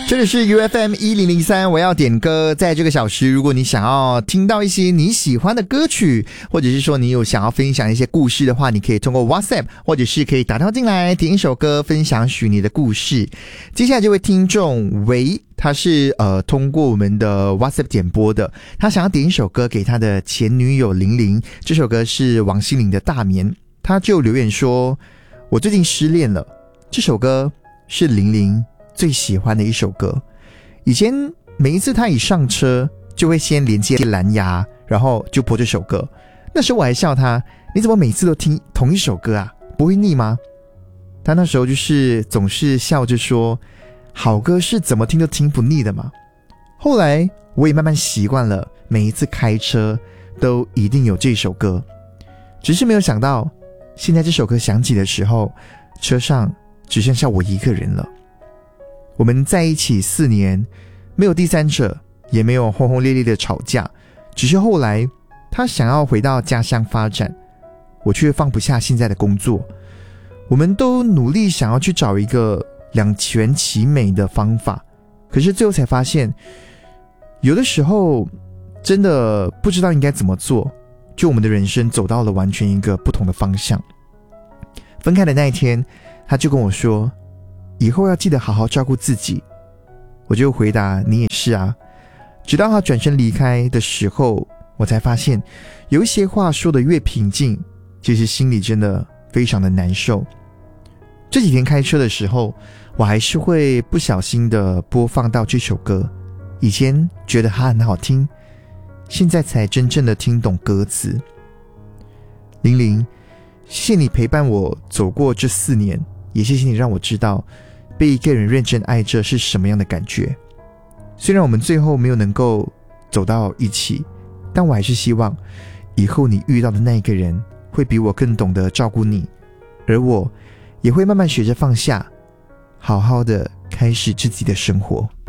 这里是 UFM1003，我要点歌。在这个小时，如果你想要听到一些你喜欢的歌曲，或者是说你有想要分享一些故事的话，你可以通过 WhatsApp， 或者是可以打电话进来点一首歌，分享许你的故事。接下来这位听众维，他是通过我们的 WhatsApp 点播的，他想要点一首歌给他的前女友玲玲，这首歌是王心凌的《大眠》。他就留言说，我最近失恋了，这首歌是玲玲最喜欢的一首歌。以前每一次他一上车就会先连接蓝牙，然后就播这首歌。那时候我还笑他，你怎么每次都听同一首歌啊，不会腻吗？他那时候就是总是笑着说，好歌是怎么听都听不腻的嘛。后来我也慢慢习惯了，每一次开车都一定有这首歌。只是没有想到，现在这首歌响起的时候，车上只剩下我一个人了。我们在一起4年，没有第三者，也没有轰轰烈烈的吵架，只是后来他想要回到家乡发展，我却放不下现在的工作。我们都努力想要去找一个两全其美的方法，可是最后才发现，有的时候真的不知道应该怎么做，就我们的人生走到了完全一个不同的方向。分开的那一天，他就跟我说，以后要记得好好照顾自己。我就回答，你也是啊。直到他转身离开的时候，我才发现有一些话说得越平静，其实心里真的非常的难受。这几天开车的时候，我还是会不小心的播放到这首歌。以前觉得它很好听，现在才真正的听懂歌词。玲玲，谢谢你陪伴我走过这4年，也谢谢你让我知道被一个人认真爱着是什么样的感觉。虽然我们最后没有能够走到一起，但我还是希望以后你遇到的那一个人会比我更懂得照顾你，而我也会慢慢学着放下，好好的开始自己的生活。